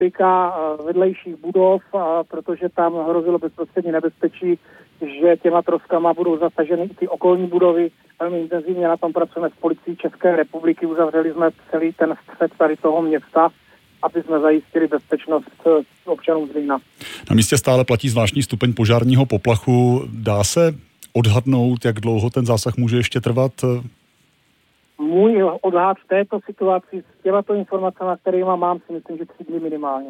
vedlejších budov, protože tam hrozilo bezprostřední nebezpečí, že těma troskama budou zasaženy i ty okolní budovy. Velmi intenzivně na tom pracujeme s policií České republiky, uzavřeli jsme celý ten střed tady toho města, aby jsme zajistili bezpečnost občanů Zlína. Na místě stále platí zvláštní stupeň požárního poplachu. Dá se odhadnout, jak dlouho ten zásah může ještě trvat? Můj odhad v této situaci s těmato informacemi, které mám, si myslím, že 3 dny minimálně.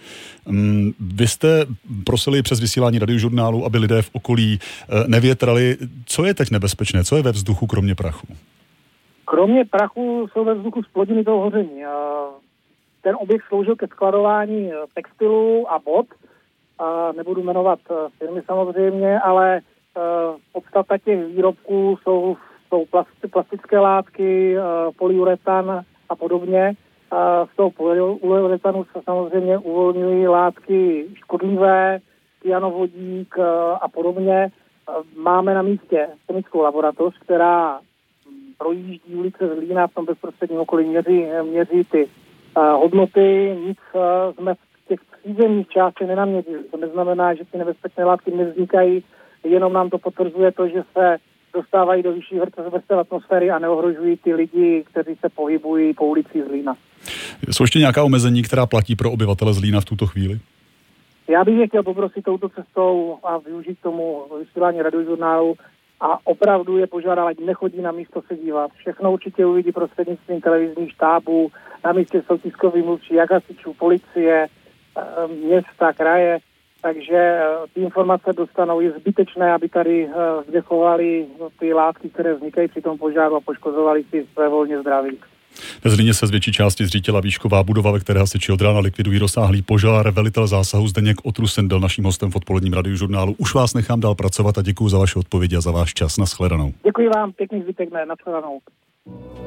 Vy jste prosili přes vysílání Radiožurnálu, aby lidé v okolí nevětrali. Co je teď nebezpečné? Co je ve vzduchu kromě prachu? Kromě prachu jsou ve vzduchu zplodiny toho hoření. Ten objekt sloužil ke skladování textilů a bot. Nebudu jmenovat firmy samozřejmě, ale podstata těch výrobků jsou plastické látky, polyuretan a podobně. Z toho polyuretanu se samozřejmě uvolňují látky škodlivé, kyanovodík a podobně. Máme na místě chemickou laboratoř, která projíždí ulice Zlína, v tom bezprostředním okolí měří ty hodnoty. Nic jsme v těch přízemních částech nenaměřili. To neznamená, že ty nebezpečné látky nevznikají, jenom nám to potvrzuje to, že se dostávají do vyšší vrstev atmosféry a neohrožují ty lidi, kteří se pohybují po ulici Zlína. Jsou ještě nějaká omezení, která platí pro obyvatele Zlína v tuto chvíli? Já bych je chtěl poprosit touto cestou a využít tomu vysílání Radiožurnálu a opravdu je požádat, ať nechodí na místo se dívat. Všechno určitě uvidí prostřednictvím televizních štábů, na místě jsou tiskoví mluvčí, jak hasičů, policie, města, kraje. Takže ty informace dostanou. Je zbytečné, aby tady vdechovali ty látky, které vznikají při tom požáru a poškozovali si své volně zdraví. Ve Zlíně se z větší části zřítila výšková budova, ve které hasiči od rána likvidují rozsáhlý požár. Velitel zásahu Zdeněk Otrusen byl naším hostem v odpoledním Radiožurnálu. Už vás nechám dál pracovat a děkuji za vaše odpovědi a za váš čas. Nashledanou. Děkuji vám, pěkný zbytek dne, nashledanou.